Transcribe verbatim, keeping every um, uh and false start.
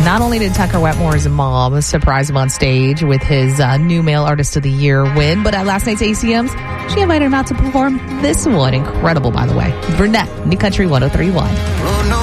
Not only did Tucker Wetmore's mom surprise him on stage with his uh, new Male Artist of the Year win, but at last night's A C Ms, she invited him out to perform this one. Incredible, by the way. Burnett, New Country one oh three point one. Oh, no.